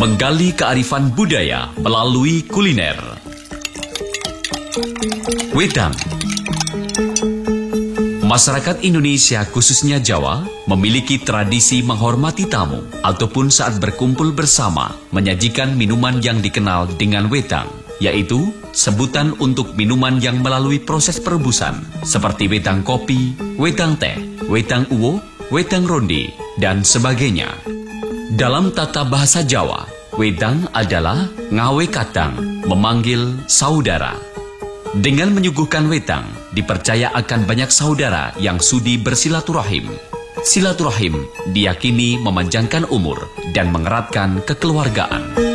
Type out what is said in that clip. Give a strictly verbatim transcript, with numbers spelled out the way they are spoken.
Menggali kearifan budaya melalui kuliner. Wedang. Masyarakat Indonesia khususnya Jawa memiliki tradisi menghormati tamu ataupun saat berkumpul bersama menyajikan minuman yang dikenal dengan wedang, yaitu sebutan untuk minuman yang melalui proses perebusan seperti wedang kopi, wedang teh, wedang uwo, wedang ronde, dan sebagainya. Dalam tata bahasa Jawa, wedang adalah ngawe kadang, memanggil saudara. Dengan menyuguhkan wedang, dipercaya akan banyak saudara yang sudi bersilaturahim. Silaturahim diyakini memanjangkan umur dan mengeratkan kekeluargaan.